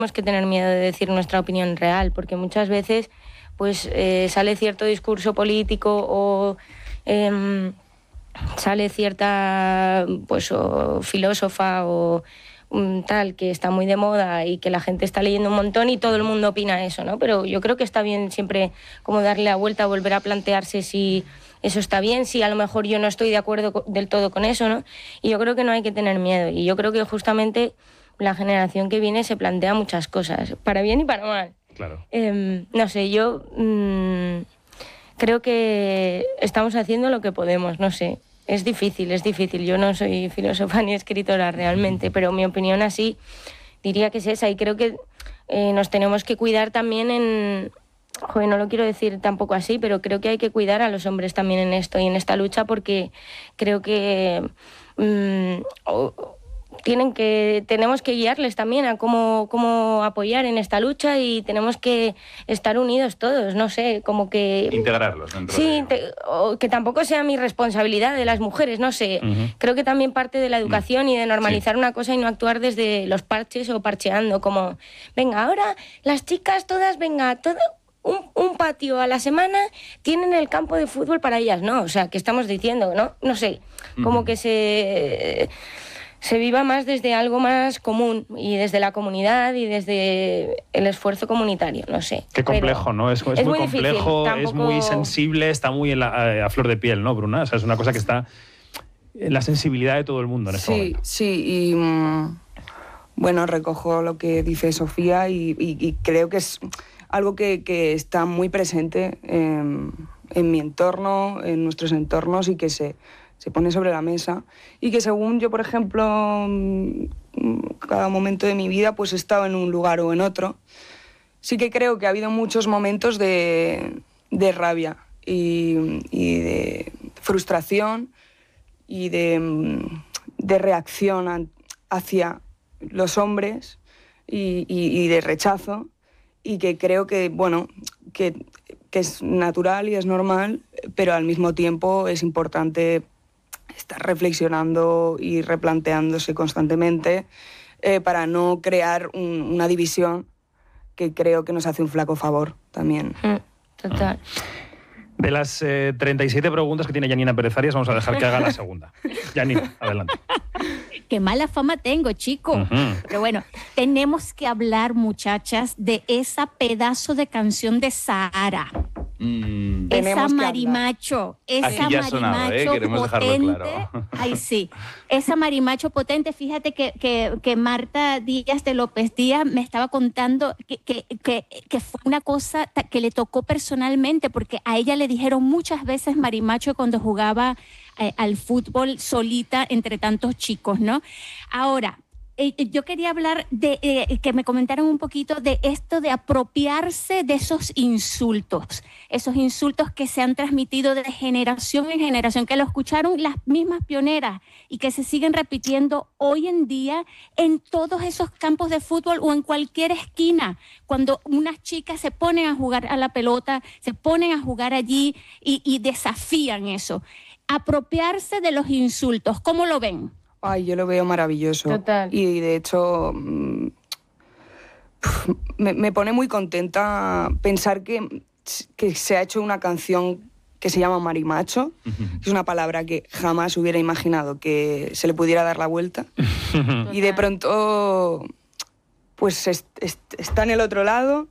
tenemos que tener miedo de decir nuestra opinión real, porque muchas veces pues sale cierto discurso político o sale cierta pues o filósofa o tal que está muy de moda y que la gente está leyendo un montón y todo el mundo opina eso, ¿no? Pero yo creo que está bien siempre como darle la vuelta, volver a plantearse si eso está bien, si a lo mejor yo no estoy de acuerdo del todo con eso, ¿no? Y yo creo que no hay que tener miedo. Y yo creo que justamente la generación que viene se plantea muchas cosas, para bien y para mal. Claro. No sé, yo creo que estamos haciendo lo que podemos, no sé. Es difícil. Yo no soy filósofa ni escritora realmente, pero mi opinión así diría que es esa. Y creo que nos tenemos que cuidar también en... Joder, no lo quiero decir tampoco así, pero creo que hay que cuidar a los hombres también en esto y en esta lucha, porque creo que tenemos que guiarles también a cómo apoyar en esta lucha y tenemos que estar unidos todos, no sé, como que... Integrarlos dentro o que tampoco sea mi responsabilidad de las mujeres, no sé. Creo que también parte de la educación y de normalizar una cosa y no actuar desde los parches o parcheando, como, venga, ahora las chicas todas, venga, todo... Un patio a la semana tienen el campo de fútbol para ellas, ¿no? O sea, ¿qué estamos diciendo, no? No sé, como que se viva más desde algo más común y desde la comunidad y desde el esfuerzo comunitario, no sé. Qué complejo, pero ¿no? Es muy complejo, tampoco... es muy sensible, está muy a flor de piel, ¿no, Bruna? O sea, es una cosa que está en la sensibilidad de todo el mundo en este momento. Sí, y bueno, recojo lo que dice Sofía y creo que es algo que está muy presente en mi entorno, en nuestros entornos y que se pone sobre la mesa y que según yo, por ejemplo, cada momento de mi vida pues he estado en un lugar o en otro. Sí que creo que ha habido muchos momentos de rabia y de frustración y de reacción hacia los hombres y de rechazo, y que creo que, bueno, que es natural y es normal, pero al mismo tiempo es importante estar reflexionando y replanteándose constantemente para no crear una división que creo que nos hace un flaco favor también. Total. De las 37 preguntas que tiene Janina Pérez Arias, vamos a dejar que haga la segunda. Janina, adelante. Qué mala fama tengo, chico. Pero bueno, tenemos que hablar, muchachas, de esa pedazo de canción de Sahara. Esa marimacho, queremos potente. Claro. Ay, sí. Esa marimacho potente. Fíjate que Marta Díaz de López Díaz me estaba contando que fue una cosa que le tocó personalmente, porque a ella le dijeron muchas veces marimacho cuando jugaba al fútbol solita entre tantos chicos, ¿no? Ahora, yo quería hablar de que me comentaran un poquito de esto de apropiarse de esos insultos que se han transmitido de generación en generación, que lo escucharon las mismas pioneras y que se siguen repitiendo hoy en día en todos esos campos de fútbol o en cualquier esquina, cuando unas chicas se ponen a jugar a la pelota, se ponen a jugar allí y desafían eso. Apropiarse de los insultos, ¿cómo lo ven? Ay, yo lo veo maravilloso. Total. Y de hecho me pone muy contenta pensar que se ha hecho una canción que se llama Marimacho. Es una palabra que jamás hubiera imaginado que se le pudiera dar la vuelta. Y de pronto pues está en el otro lado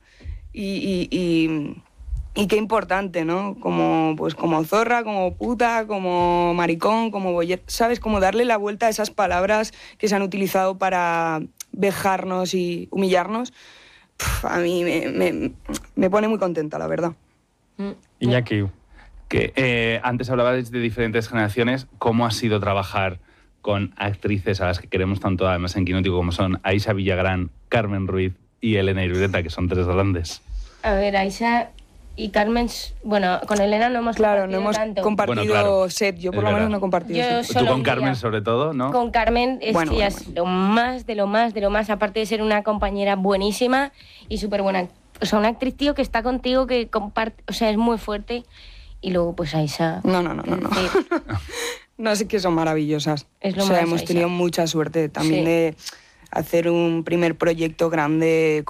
y qué importante, ¿no? Como zorra, como puta, como maricón, como boyer, ¿sabes? Como darle la vuelta a esas palabras que se han utilizado para vejarnos y humillarnos. A mí me pone muy contenta, la verdad. Iñaki. Que antes hablabais de diferentes generaciones. ¿Cómo ha sido trabajar con actrices a las que queremos tanto, además en Quinótico, como son Aisha Villagrán, Carmen Ruiz y Elena Irureta, que son tres grandes? A ver, Aisha y Carmen, bueno, con Elena no hemos compartido set, yo por lo menos no he compartido set. Tú con Carmen sobre todo, ¿no? Con Carmen es lo más de lo más, aparte de ser una compañera buenísima y súper buena. O sea, una actriz, tío, que está contigo, que comparte, o sea, es muy fuerte. Y luego, pues, Aisha... No. No, sé que son maravillosas. Hemos tenido mucha suerte también de hacer un primer proyecto grande